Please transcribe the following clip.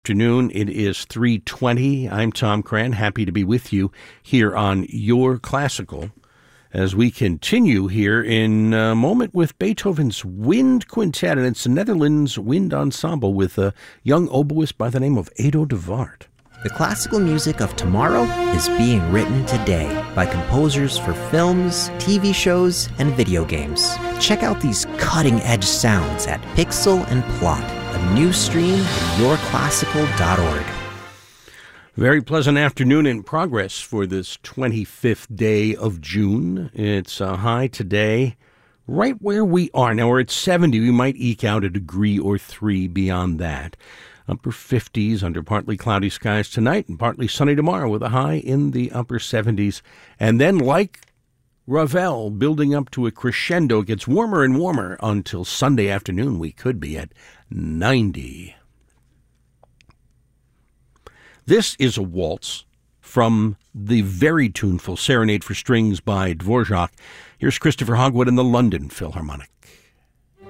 Afternoon. It is 3:20. I'm Tom Cran, happy to be with you here on Your Classical as we continue here in a moment with Beethoven's Wind Quintet, and it's the Netherlands Wind Ensemble with a young oboist by the name of Edo de Waard. The classical music of tomorrow is being written today by composers for films, TV shows, and video games. Check out these cutting-edge sounds at Pixel and Plot, a new stream at yourclassical.org. Very pleasant afternoon in progress for this 25th day of June. It's a high today right where we are. Now we're at 70. We might eke out a degree or three beyond that. Upper 50s under partly cloudy skies tonight and partly sunny tomorrow with a high in the upper 70s. And then, like Ravel, building up to a crescendo, it gets warmer and warmer until Sunday afternoon. We could be at 90. This is a waltz from the very tuneful Serenade for Strings by Dvorak. Here's Christopher Hogwood and the London Philharmonic.